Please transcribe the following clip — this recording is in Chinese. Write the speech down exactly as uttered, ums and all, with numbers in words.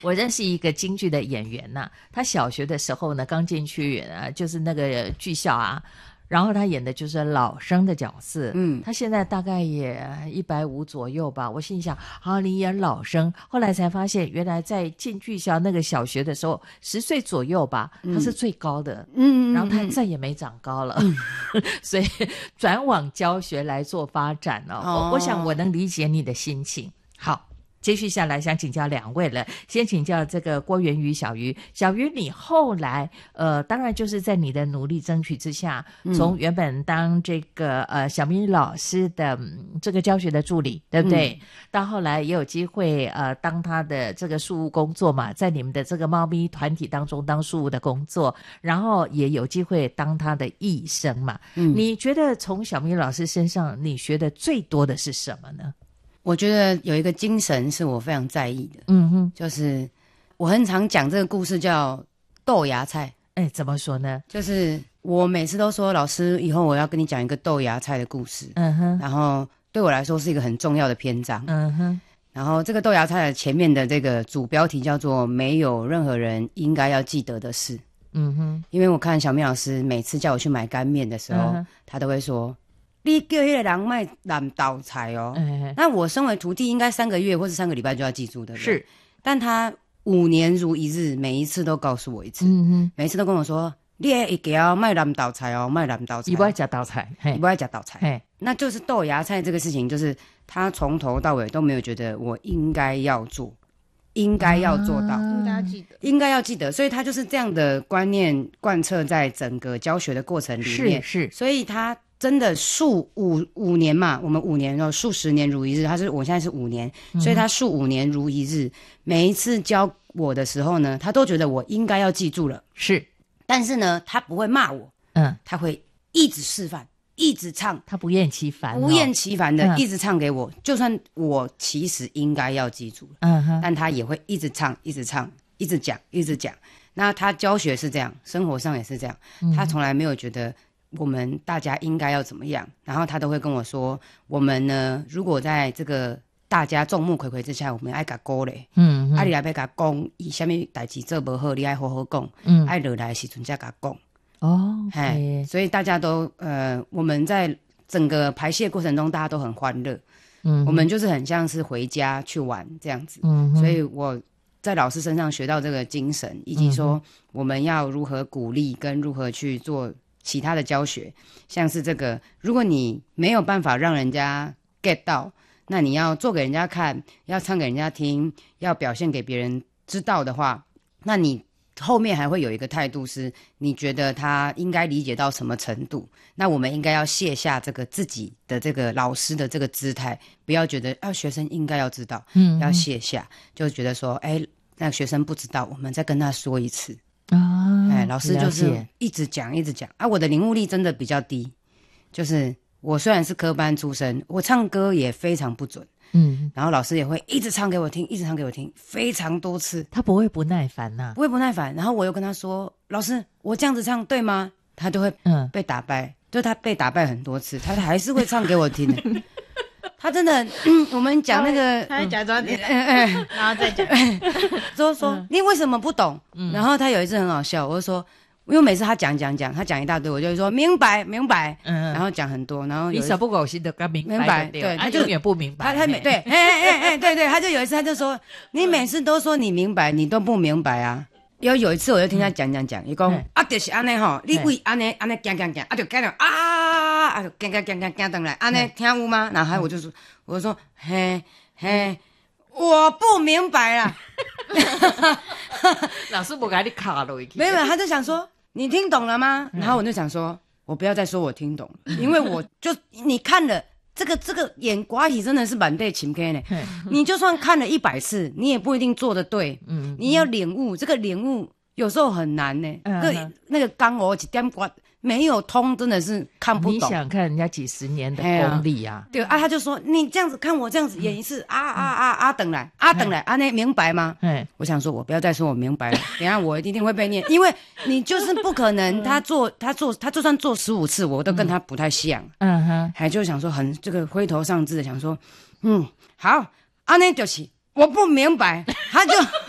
我认识一个京剧的演员呐、啊，他小学的时候呢，刚进去啊，就是那个剧校啊，然后他演的就是老生的角色。嗯，他现在大概也一百五左右吧。我心想，啊，你演老生，后来才发现，原来在进剧校那个小学的时候，十岁左右吧，他是最高的。嗯，然后他再也没长高了，嗯、所以转往教学来做发展了、哦。我我想我能理解你的心情。好。接续下来想请教两位了，先请教这个郭元瑜小瑜。小瑜你后来呃当然就是在你的努力争取之下，从原本当这个呃小明老师的、嗯、这个教学的助理，对不对、嗯、到后来也有机会呃当他的这个事务工作嘛，在你们的这个猫咪团体当中当事务的工作，然后也有机会当他的医生嘛。嗯，你觉得从小明老师身上你学的最多的是什么呢？ 我觉得有一个精神是我非常在意的，嗯哼，就是我很常讲这个故事叫豆芽菜。 哎，怎么说呢？ 就是我每次都说，老师以后我要跟你讲一个豆芽菜的故事，嗯哼，然后对我来说是一个很重要的篇章，嗯哼，然后这个豆芽菜的前面的这个主标题叫做没有任何人应该要记得的事，嗯哼，因为我看小明老师每次叫我去买干面的时候，嗯、他都会说，你叫那个人卖蓝豆菜哦、嗯，那我身为徒弟应该三个月或是三个礼拜就要记住的，是，但他五年如一日，每一次都告诉我一次，嗯哼，每一次都跟我说，你会记哦，卖蓝豆菜哦，卖蓝豆菜， 你不爱吃豆菜， 你不爱吃豆菜，那就是豆芽菜这个事情，就是他从头到尾都没有觉得我应该要做，应该要做到， 应该要记得， 应该要记得，所以他就是这样的观念贯彻在整个教学的过程里面， 是是， 所以他。真的数五五年嘛，我们五年哦，数十年如一日。他是我现在是五年，所以他数五年如一日。每一次教我的时候呢，他都觉得我应该要记住了。 是， 但是呢，他不会骂我，嗯，他会一直示范，一直唱， 他不厌其烦、哦， 不厌其烦的一直唱给我。嗯、就算我其实应该要记住了，嗯哼，但他也会一直唱，一直唱，一直讲，一直讲。那他教学是这样，生活上也是这样，嗯、他从来没有觉得。我们大家应该要怎么样？然后他都会跟我说，我们呢，如果在这个大家众目睽睽之下，我们爱甲鼓励，嗯，啊，你来要甲讲，伊什么代志做不好，你爱好好讲，嗯，爱落来的时阵才甲讲，哦，哎，所以大家都呃，我们在整个排泄过程中，大家都很欢乐，嗯，我们就是很像是回家去玩这样子，嗯，所以我在老师身上学到这个精神，以及说我们要如何鼓励跟如何去做。其他的教学，像是这个，如果你没有办法让人家 get 到，那你要做给人家看，要唱给人家听，要表现给别人知道的话，那你后面还会有一个态度是，你觉得他应该理解到什么程度？那我们应该要卸下这个自己的这个老师的这个姿态，不要觉得啊学生应该要知道，嗯，要卸下，就觉得说，哎，那个学生不知道，我们再跟他说一次。啊，哎，老师就是一直讲一直讲啊，我的领悟力真的比较低，就是我虽然是科班出身，我唱歌也非常不准，嗯，然后老师也会一直唱给我听，一直唱给我听，非常多次， 他不会不耐烦呐、啊， 不会不耐烦，然后我又跟他说，老师，我这样子唱对吗？他就会嗯被打败，嗯、就他被打败很多次，他还是会唱给我听的。他真的，嗯、我们讲那个， 他会假装点，嗯嗯，然后再讲， 说说、嗯、你为什么不懂、嗯？然后他有一次很好笑，我就说，因为每次他讲讲讲，他讲一大堆，我就会说明白明白，嗯，然后讲很多，然后你少不狗心的跟明白，明白对， 他就永远不明白， 他他每对，哎哎哎对对，他就有一次他就说，你每次都说你明白，你都不明白啊。有有一次我就听他讲讲讲，伊讲、嗯、啊就是安尼吼，你为安尼安尼讲讲讲，啊就讲了啊啊就讲讲讲讲讲等来，安尼听有吗？然后我就说我就说嘿嘿，我不明白啦。 老师不给你卡了， 没有，他就想说你听懂了吗？然后我就想说，我不要再说我听懂了，因为我就你看了。这个这个演寡戏真的是蛮对情感呢，你就算看了一百次，你也不一定做得对。嗯，你要领悟，这个领悟有时候很难呢。嗯，那那个刚我一点瓜没有通，真的是看不懂。 你想看人家几十年的功力啊？ 对啊，他就说你这样子看我这样子演一次，啊啊啊啊，等来啊等来啊，那明白吗？嗯，我想说，我不要再说我明白了，等一下我一定会被念，因为你就是不可能，他做他做他就算做十五次，我都跟他不太像。嗯哼，还就想说很这个灰头丧志的想说，嗯，好，啊那就是我不明白，他就。